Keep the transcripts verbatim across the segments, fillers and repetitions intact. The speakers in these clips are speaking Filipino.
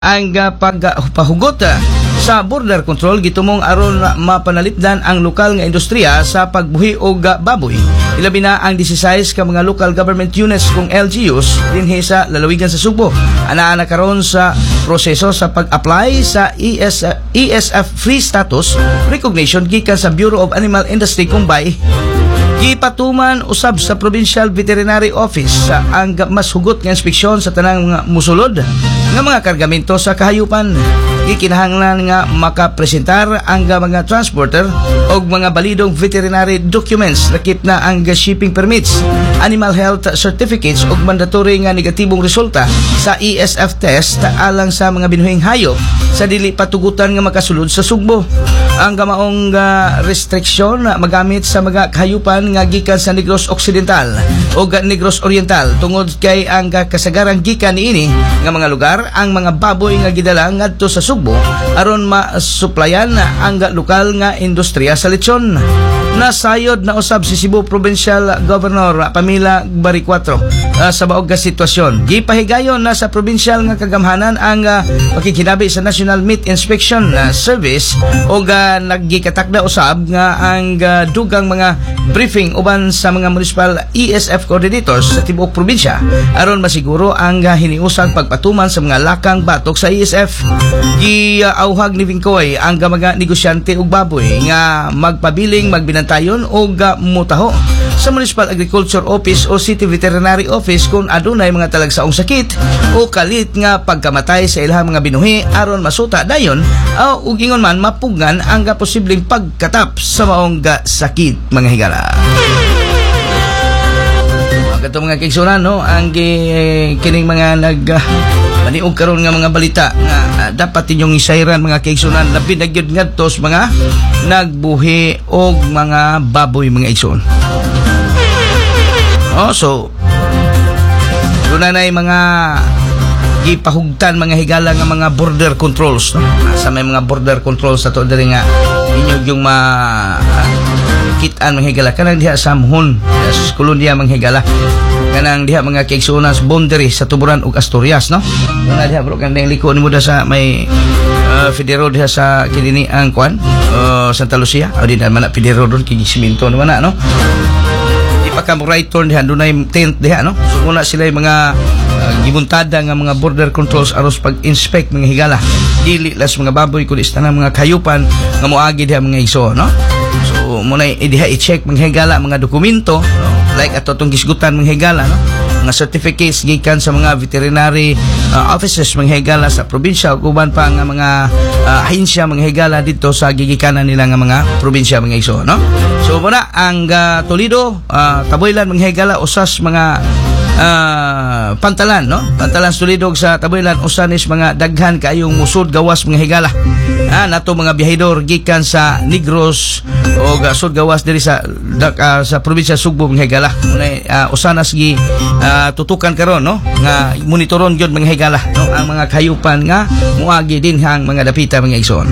ang uh, pagpahugot uh, sa border control gitumong aron uh, mapanalipdan ang lokal nga industriya sa pagbuhi og uh, baboy. Ilabi na ang sixteen ka mga local government units kung L G Us dinhi sa lalawigan sa Sugbo. Anaa na karon sa proseso sa pag-apply sa E S F free status recognition gikan sa Bureau of Animal Industry Kumbay. Gipatuman usab sa Provincial Veterinary Office sa ang mas hugot nga inspeksyon sa tanang mga musulod nga mga kargamento sa kahayupan. Gikinahanglan nga makapresentar ang mga transporter og mga balidong veterinary documents lakip na ang shipping permits, animal health certificates ug mandatory nga negatibong resulta sa E S F test alang sa mga binuhing hayop sa dili patugutan nga makasulod sa Sugbo. Ang gamaong uh, restriction uh, magamit sa mga kahayupan nga gikan sa Negros Occidental o Negros Oriental tungod kay ang uh, kasagarang gikan niini nga mga lugar ang mga baboy nga gidala ngadto sa Sugbo aron masuplayan ang uh, lokal nga industriya sa lechon. Nasayod na usab si Cebu Provincial Governor uh, Pamela Baricuatro uh, sa baog nga sitwasyon. Gipahigayon na sa provincial nga kagamhanan ang uh, pakikinabi sa National Meat Inspection uh, Service o uh, naggikatakda usab nga ang uh, dugang mga briefing uban sa mga municipal E S F coordinators sa tibuok probinsya aron masiguro ang uh, hiniusang pagpatuman sa mga lakang batok sa E S F. Giauhag uh, ni Vingkoy ang uh, mga negosyante og baboy nga magpabiling magbinantayon og uh, mutaho sa Municipal Agriculture Office o City Veterinary Office kung adunay mga talagsaong sakit o kalit nga pagkamatay sa ilahang mga binuhi aron masuta dayon o ug ingon man mapugngan ang uh, posibleng pagkatap sa maong uh, sakit mga higala. Kato mga kaigsunan no ang eh, kining mga nag uh, maniog karon nga mga balita nga uh, dapat inyong isayran mga kaigsunan labi na gyud ngadto sa mga nagbuhi og mga baboy mga igsoon. Oh, so doon na mga gipahugtan mga higala nga mga border controls no? Sa may mga border controls sa to diri nga inyo yung ma uh, kitaan mga higala kanang diha sa Amhon sa kolonya mga higala kanang diha mga kaigsunas boundary sa Tuburan ug Asturias no nga diha bro kanang liko nimo da sa may uh, Federo diha sa kinini ang kwan uh, Santa Lucia o di naman na Federo doon kini siminto naman na no ipakam right turn diha dunay tent diha no so una sila yung mga uh, gibuntada nga mga border controls aros pag-inspect mga higala dili las mga baboy kundi sa mga kayupan nga moagi diha mga iso no so muna diha i-check mga higala mga dokumento no? Like ato tong gisgutan mga higala no mga certificates gikan sa mga veterinary uh, offices mga higala sa probinsya ug uban pa nga mga uh, ahensya mga higala dito sa gigikanan nila nga mga probinsya mga iso no so muna ang uh, Toledo uh, Taboylan mga higala usas mga uh, pantalan no pantalan Toledo sa Taboylan usanis mga daghan kaayong musud gawas mga higala ah nato mga biyahedor gikan sa Negros o uh, sud gawas diri sa uh, sa probinsya Sugbo mga higala unay uh, usanas gi uh, tutukan karon no nga monitoron gyud mga higala no ang mga kayupan nga muagi din hang mga dapita mga igsoon.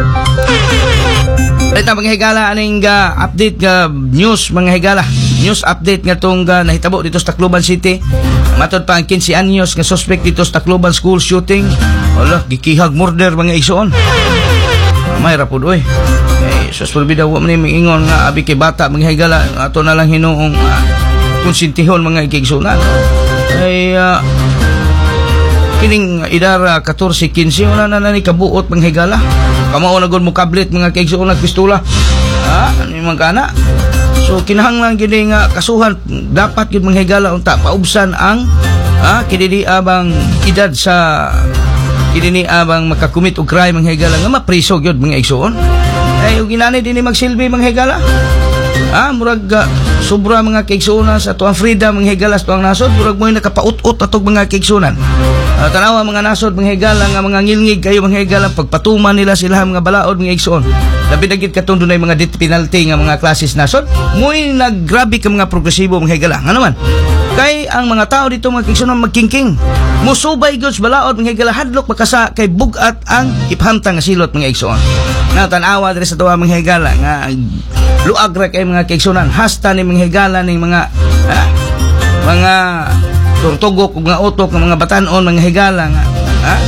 Ito mga higala aning uh, update nga uh, news mga higala news update nga tong uh, nahitabo dito sa Tacloban City matod pa ang fifteen anyos nga suspect dito sa Tacloban school shooting wala gikihag murder mga igsoon may rapod oy eh sus pulbida wa man ni ingon nga abi kay bata mga higala ato na lang hinuong uh, konsintihon mga igsoon ay uh, kining edar uh, fourteen fifteen wala na ni kabuot mga higala kamao na gud mo kablit mga kaigsoon nag pistola ha ani man kana so kinahanglan gid nga kasuhan dapat gid mga higala unta paubsan ang ha kini abang edad sa kini abang makakumit og crime mga higala nga mapriso gyud mga igsoon ay ug ginani dinhi magsilbi mga higala ah murag uh, sobra mga kaigsuonan sa tuang freedom mga higala sa tuang nasod murag mo nakapaut-ut atog mga kaigsuonan uh, tanawa mga nasod mga higala nga mga ngilngig kayo mga higala pagpatuman nila sila mga balaod mga igsoon labi na gid katong dunay mga death penalty nga mga klases nasod moy naggrabe ka mga progresibo mga higala nga naman kay ang mga tao dito mga kaigsuonan magkingking musubay gyud balaod mga higala hadlok makasa kay bugat ang iphamtang nga silot mga igsoon na tanawa diri sa tuwa mga higala nga luag ra kay mga kaigsuonan hasta ni mga higala ning mga ha, mga turtugok ug mga utok ng mga batan-on mga higala nga ha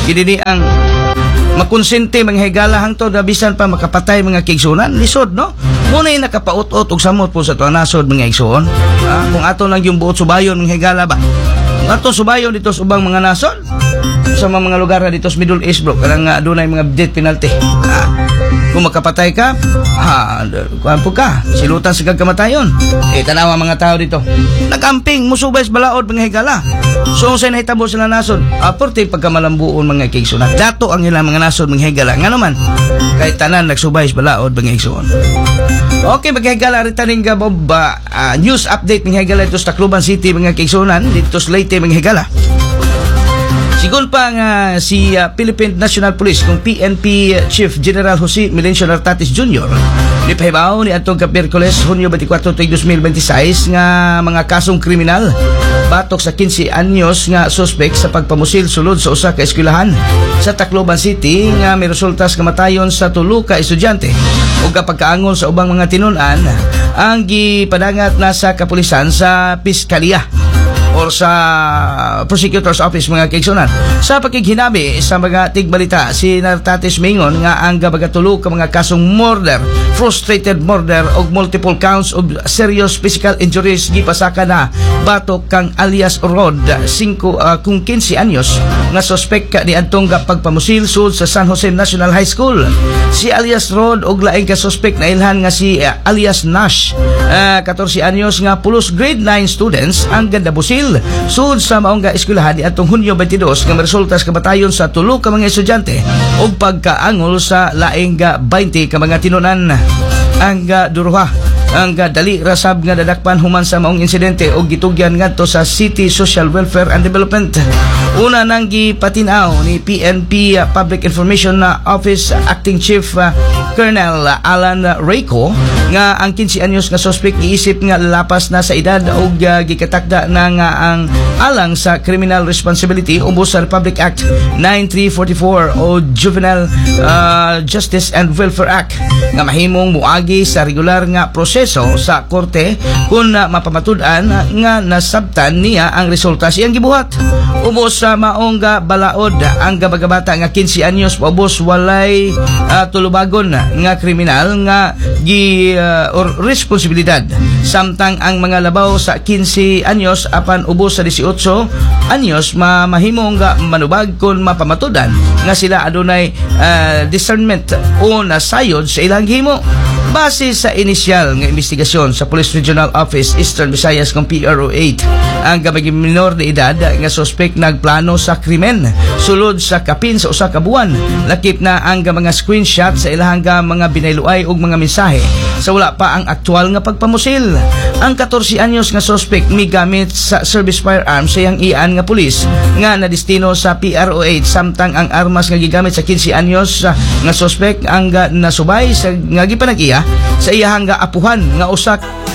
Kini ang makonsente mga higala hangtod na bisan pa makapatay mga kaigsunan lisod no. Muna yung nakapaut-ot og samot po sa tuwa nasod mga igsoon. Ah, kung ato lang yung buot subayon mga higala ba. Kung ato subayon dito sa ubang mga nasod sa mga lugar na dito sa Middle East bro kanang uh, doon ay mga death penalty. Ah, kung makapatay ka, ha, kuhan po ka, silutan sa kagkamatayon. Eh, tanawa mga tao dito. Nakamping, musubay sa balaod mga higala. So, sa nahitabo sila nasod, aporte pagkamalambuon mga kaigsunan. Dato ang ilang mga nasod mga higala. Nga naman, kahit tanan nagsubay sa balaod mga kaigsunan. Okay, mga higala, ritaning ka Bob, uh, uh, news update mga higala dito sa Tacloban City mga kaigsunan, dito sa Leyte mga higala. Sigon pa nga si uh, Philippine National Police kung P N P Chief General Jose Melencio Nartatis Junior nipahibaw ni atong kapirkules Hunyo twenty-four, twenty twenty-six nga mga kasong kriminal batok sa fifteen anyos nga suspect sa pagpamusil sulod sa usa ka eskwelahan sa Tacloban City nga may resulta sa kamatayon sa tulo ka estudyante ug kapagkaangon sa ubang mga tinun-an ang gipadangat na sa kapulisan sa piskalya or sa prosecutor's office mga kaigsunan. Sa pakighinabi sa mga tigbalita, si Nartatis Mingon nga ang gabagatulog ka mga kasong murder, frustrated murder o multiple counts of serious physical injuries gipasaka na batok kang alias Rod cinco, uh, kung fifteen anyos nga suspect ka ni antong pagpamusil sud sa San Jose National High School. Si alias Rod og laing ka suspect na ilhan nga si uh, alias Nash, uh, fourteen anyos nga pulos grade nine students ang gandabusil sud sa maong eskwelahan ni atong Hunyo twenty-two nga resulta sa kamatayon sa tulo ka mga estudyante ug pagkaangol sa laing ga twenty ka mga tinunan. Ang uh, duruha ang uh, dali rasab nga dadakpan human sa maong insidente ug gitugyan ngadto sa City Social Welfare and Development. Una nang gipatinaw ni P N P uh, Public Information uh, Office Acting Chief uh, Colonel uh, Alan Rayco nga ang fifteen anyos nga suspect giisip nga lapas na sa edad ug uh, gikatakda na nga ang alang sa Criminal Responsibility ubos sa Republic Act ninety-three forty-four o Juvenile uh, Justice and Welfare Act nga mahimong muagi sa regular nga proseso sa korte kung uh, mapamatud-an uh, nga nasabtan niya ang resulta siyang gibuhat. Ubos sa maong uh, balaod ang gabagabata nga fifteen anyos ubos walay uh, tulubagon nga kriminal nga gi uh, or responsibilidad samtang ang mga labaw sa fifteen anyos apan ubos sa eighteen anyos mamahimong nga manubag kung mapamatudan nga sila adunay uh, discernment o nasayod sa ilang himo. Base sa inisyal nga investigasyon sa Police Regional Office Eastern Visayas kung P R O eight, ang gabaging minor de edad nga suspect nagplano sa krimen sulod sa kapin sa usa ka buwan. Lakip na ang mga screenshot sa ilahang mga binayluay ug mga mensahe sa wala pa ang aktual nga pagpamusil. Ang fourteen anyos nga suspect migamit sa service firearms sa iyang ian nga pulis nga nadistino sa P R O eight samtang ang armas nga gigamit sa fifteen anyos nga suspect ang nasubay sa nga gipanag-iya sa iyahang nga apuhan nga usak